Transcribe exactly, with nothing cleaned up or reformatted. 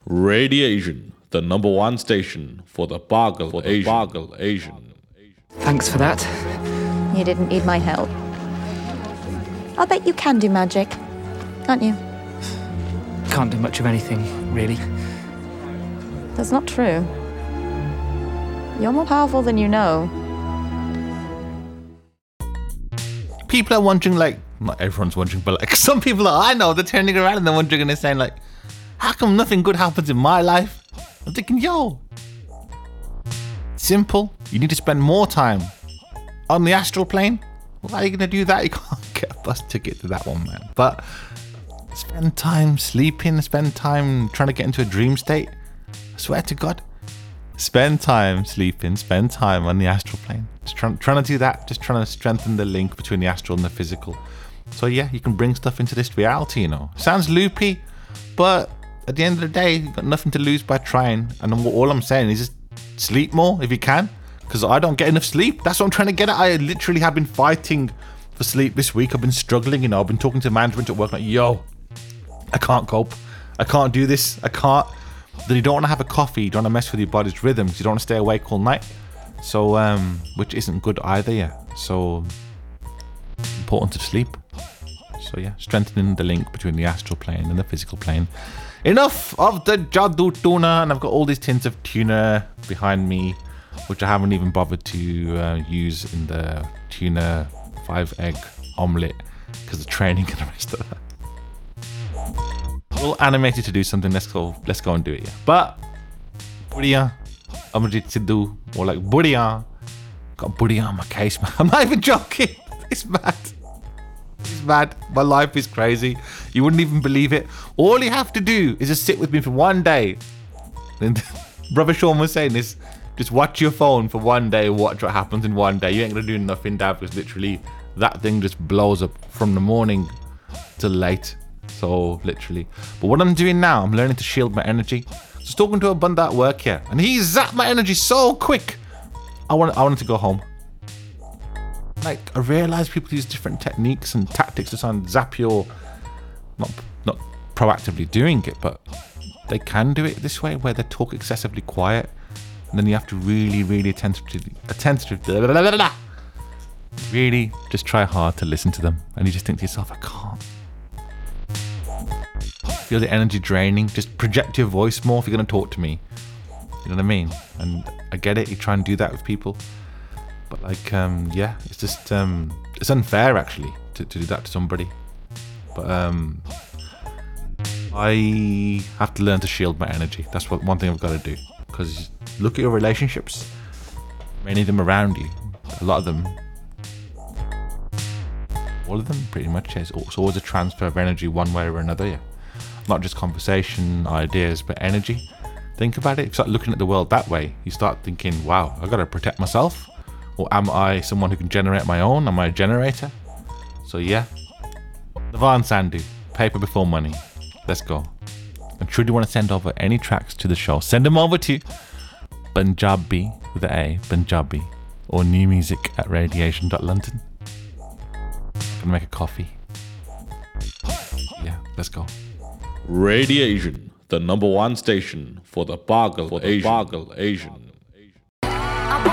Radiation, the number one station for the Bargle for the Asian. Bargle Asian. Thanks for that. You didn't need my help. I'll bet you can do magic, can't you? Can't do much of anything, really. That's not true. You're more powerful than you know. People are wondering, like, not everyone's wondering, but like some people that I know, they're turning around and they're wondering and they're saying, like, how come nothing good happens in my life? I'm thinking, yo, simple. You need to spend more time on the astral plane. Why are you going to do that? You can't get a bus ticket to that one, man. But spend time sleeping, spend time trying to get into a dream state. I swear to God, spend time sleeping, spend time on the astral plane. Just trying, trying to do that, just trying to strengthen the link between the astral and the physical. So yeah, you can bring stuff into this reality, you know. Sounds loopy, but at the end of the day, you've got nothing to lose by trying. And all I'm saying is just sleep more if you can, because I don't get enough sleep. That's what I'm trying to get at. I literally have been fighting for sleep this week. I've been struggling, you know. I've been talking to management at work like, yo, I can't cope. I can't do this. I can't. Then you don't want to have a coffee. You don't want to mess with your body's rhythms. You don't want to stay awake all night. So, um, which isn't good either, yeah. So, important to sleep. So yeah, strengthening the link between the astral plane and the physical plane. Enough of the Jadoo tuna, and I've got all these tins of tuna behind me, which I haven't even bothered to uh, use in the tuna five egg omelette because of training and the rest of that. All animated to do something. Let's go. Let's go and do it. Yeah. But Budia, I'm ready to do more like Budia. Got Budia on my case, man. I'm not even joking. It's mad. It's mad. My life is crazy. You wouldn't even believe it. All you have to do is just sit with me for one day. And Brother Sean was saying this. Just watch your phone for one day. Watch what happens in one day. You ain't gonna do nothing, Dad, because literally that thing just blows up from the morning till late. So literally. But what I'm doing now, I'm learning to shield my energy. Just talking to a bunda at work here, and he zapped my energy so quick. I want, I wanted to go home. Like, I realized people use different techniques and tactics to try and zap your, not not proactively doing it, but they can do it this way, where they talk excessively quiet, and then you have to really, really attentively, attentively, blah, blah, blah, blah, really just try hard to listen to them, and you just think to yourself, I can't. Feel the energy draining. Just project your voice more if you're going to talk to me. You know what I mean? And I get it. You try and do that with people. But like, um, yeah, it's just, um, it's unfair actually to, to do that to somebody. But um, I have to learn to shield my energy. That's what one thing I've got to do. Because look at your relationships. Many of them around you. A lot of them. All of them pretty much. It's always a transfer of energy one way or another, yeah. Not just conversation, ideas, but energy. Think about it. You start looking at the world that way. You start thinking, wow, I've got to protect myself. Or am I someone who can generate my own? Am I a generator? So yeah. Navan Sandhu, paper before money. Let's go. And should you want to send over any tracks to the show, send them over to Punjabi with an A, Punjabi, or new music at radiation dot london. Gonna make a coffee. Yeah, let's go. Radiation, the number one station for the Bargle for the Asian. Bargle Asian.